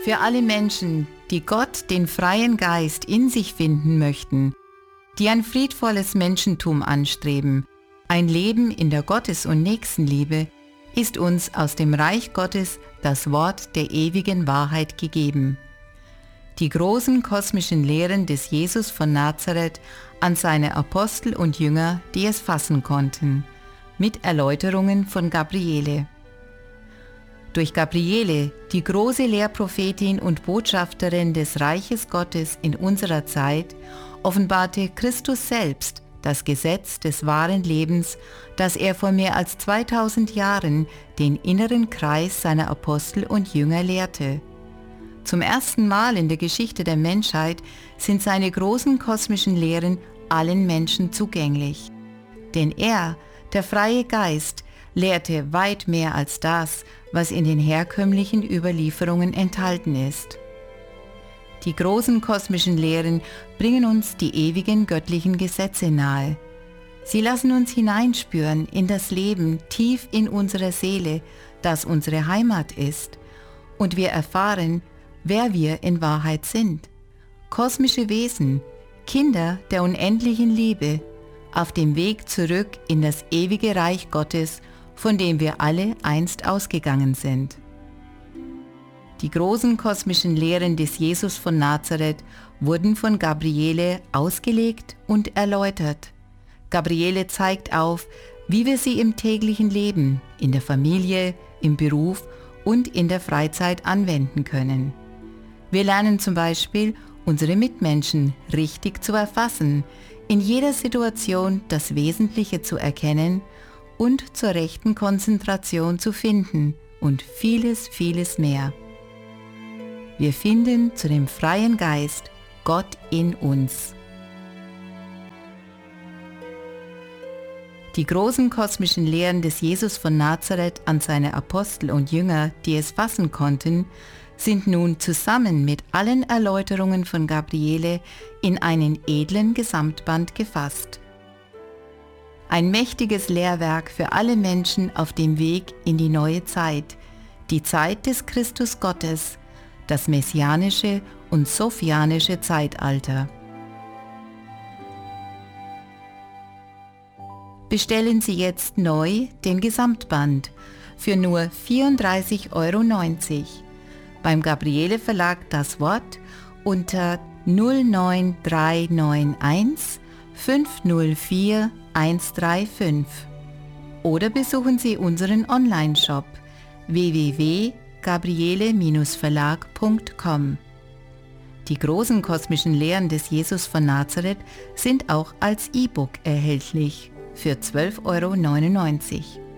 Für alle Menschen, die Gott, den freien Geist, in sich finden möchten, die ein friedvolles Menschentum anstreben, ein Leben in der Gottes- und Nächstenliebe, ist uns aus dem Reich Gottes das Wort der ewigen Wahrheit gegeben. Die großen kosmischen Lehren des Jesus von Nazareth an seine Apostel und Jünger, die es fassen konnten, mit Erläuterungen von Gabriele. Durch Gabriele, die große Lehrprophetin und Botschafterin des Reiches Gottes in unserer Zeit, offenbarte Christus selbst das Gesetz des wahren Lebens, das er vor mehr als 2000 Jahren den inneren Kreis seiner Apostel und Jünger lehrte. Zum ersten Mal in der Geschichte der Menschheit sind seine großen kosmischen Lehren allen Menschen zugänglich. Denn er, der freie Geist, lehrte weit mehr als das, was in den herkömmlichen Überlieferungen enthalten ist. Die großen kosmischen Lehren bringen uns die ewigen göttlichen Gesetze nahe. Sie lassen uns hineinspüren in das Leben tief in unserer Seele, das unsere Heimat ist, und wir erfahren, wer wir in Wahrheit sind. Kosmische Wesen, Kinder der unendlichen Liebe, auf dem Weg zurück in das ewige Reich Gottes, von dem wir alle einst ausgegangen sind. Die großen kosmischen Lehren des Jesus von Nazareth wurden von Gabriele ausgelegt und erläutert. Gabriele zeigt auf, wie wir sie im täglichen Leben, in der Familie, im Beruf und in der Freizeit anwenden können. Wir lernen zum Beispiel, unsere Mitmenschen richtig zu erfassen, in jeder Situation das Wesentliche zu erkennen und zur rechten Konzentration zu finden und vieles, vieles mehr. Wir finden zu dem freien Geist Gott in uns. Die großen kosmischen Lehren des Jesus von Nazareth an seine Apostel und Jünger, die es fassen konnten, sind nun zusammen mit allen Erläuterungen von Gabriele in einen edlen Gesamtband gefasst. Ein mächtiges Lehrwerk für alle Menschen auf dem Weg in die neue Zeit, die Zeit des Christus Gottes, das messianische und sophianische Zeitalter. Bestellen Sie jetzt neu den Gesamtband für nur 34,90 € beim Gabriele Verlag Das Wort unter 09391 504 135 oder besuchen Sie unseren Online-Shop www.gabriele-verlag.com. Die großen kosmischen Lehren des Jesus von Nazareth sind auch als E-Book erhältlich für 12,99 €